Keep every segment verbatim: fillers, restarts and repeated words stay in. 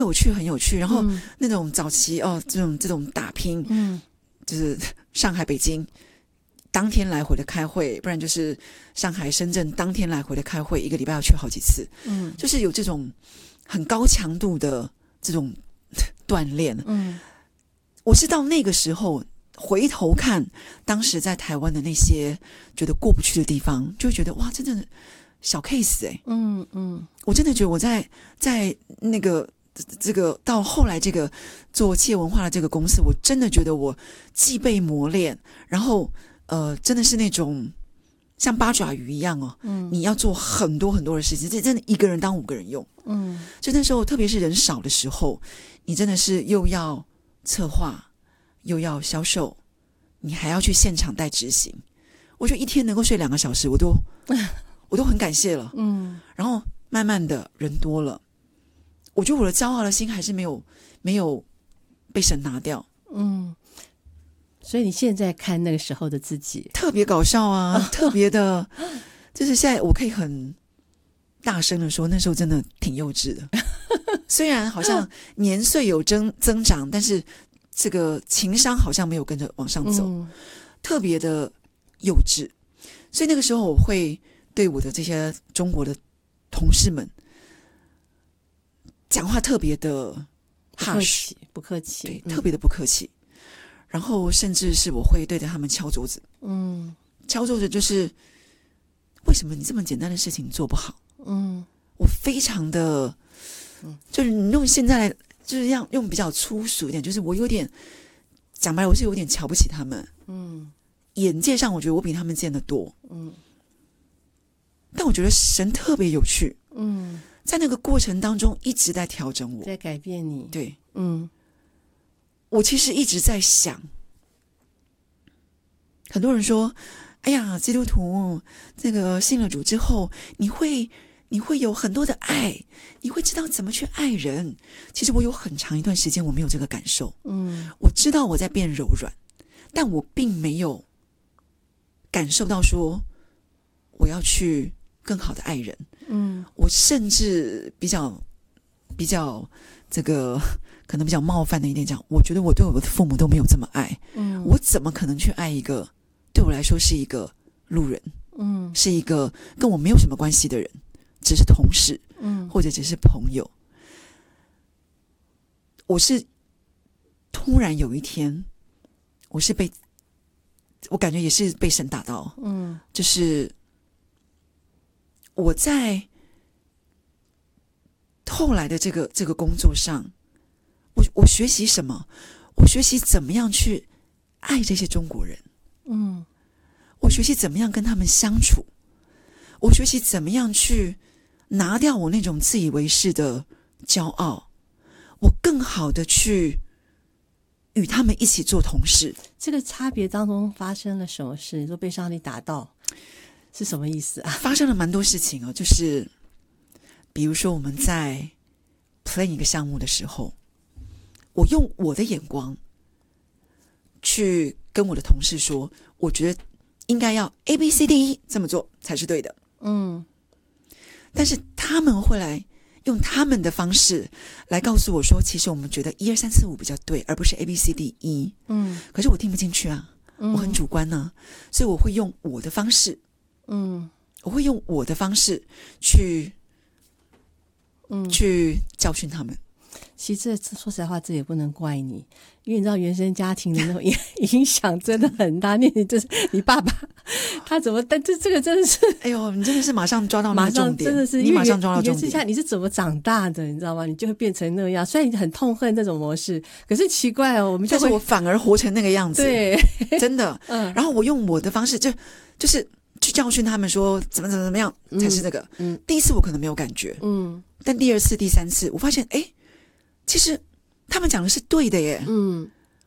有趣，很有趣。然后那种早期哦，这种这种打拼，嗯，就是上海、北京当天来回的开会，不然就是上海、深圳当天来回的开会，一个礼拜要去好几次，嗯，就是有这种很高强度的这种锻炼。嗯，我是到那个时候回头看当时在台湾的那些觉得过不去的地方，就会觉得哇，真的小 case 哎、欸，嗯嗯，我真的觉得我在在那个。这个到后来这个做企业文化的这个公司，我真的觉得我既被磨练，然后呃，真的是那种像八爪鱼一样哦，嗯，你要做很多很多的事情，这真的一个人当五个人用，嗯，就那时候特别是人少的时候，你真的是又要策划，又要销售，你还要去现场带执行，我觉得一天能够睡两个小时，我都我都很感谢了，嗯，然后慢慢的人多了。我觉得我的骄傲的心还是没有没有被神拿掉，嗯， 所以你现在看那个时候的自己， 特别搞笑啊，特别的，就是现在我可以很大声的说，那时候真的挺幼稚的。虽然好像年岁有增增长，但是这个情商好像没有跟着往上走，嗯、特别的幼稚。所以那个时候我会对我的这些中国的同事们。讲话特别的 harsh， 不客气， 对，嗯、特别的不客气。然后甚至是我会对着他们敲桌子，嗯，敲桌子就是为什么你这么简单的事情做不好？嗯，我非常的，就是你用现在来，就是要用比较粗俗一点，就是我有点讲白了，我是有点瞧不起他们，嗯，眼界上我觉得我比他们见得多，嗯，但我觉得神特别有趣，嗯。在那个过程当中一直在调整我， 在改变你。 对，嗯，我其实一直在想，很多人说，哎呀，基督徒这个信了主之后，你会你会有很多的爱，你会知道怎么去爱人。其实我有很长一段时间我没有这个感受，嗯，我知道我在变柔软，但我并没有感受到说我要去更好的爱人。嗯，我甚至比较比较这个可能比较冒犯的一点讲，我觉得我对我的父母都没有这么爱，嗯，我怎么可能去爱一个对我来说是一个路人，嗯，是一个跟我没有什么关系的人，只是同事，嗯，或者只是朋友。我是突然有一天，我是被我感觉也是被神打到，嗯，就是我在后来的这个这个工作上，我我学习什么？我学习怎么样去爱这些中国人，嗯，我学习怎么样跟他们相处，我学习怎么样去拿掉我那种自以为是的骄傲，我更好的去与他们一起做同事。 这个差别当中发生了什么事？你说被上帝打到是什么意思啊？ 发生了蛮多事情哦，就是比如说我们在 plan 一个项目的时候，我用我的眼光去跟我的同事说，我觉得应该要 A B C D E 这么做才是对的，嗯，但是他们会来用他们的方式来告诉我说，其实我们觉得一二三四五比较对，而不是 A B C D E， 嗯，可是我听不进去啊，我很主观啊，所以我会用我的方式，嗯，我会用我的方式去，嗯，去教训他们。 其实这说实在话，这也不能怪你，因为你知道原生家庭的那种影响真的很大。你就是你爸爸，他怎么？但这这个真的是， 哎呦，你真的是马上抓到那个重点， 真的是你马上抓到重点。 你是怎么长大的？你知道吗？你就会变成那样。虽然你很痛恨这种模式，可是奇怪哦，我们就会， 但是我反而活成那个样子。 对， 真的。嗯，然后我用我的方式，就就是去教训他们说，怎么怎么怎么样才是这个。嗯，第一次我可能没有感觉，嗯，但第二次、第三次，我发现，哎。其实他们讲的是对的耶，嗯，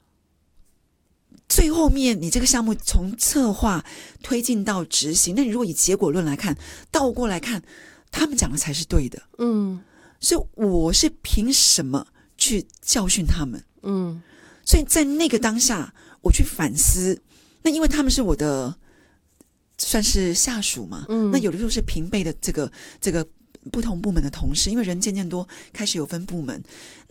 最后面你这个项目从策划推进到执行，那你如果以结果论来看，倒过来看，他们讲的才是对的，嗯，所以我是凭什么去教训他们？嗯，所以在那个当下，我去反思，那因为他们是我的算是下属嘛，嗯，那有的时候是平辈的这个这个。不同部门的同事，因为人渐渐多，开始有分部门。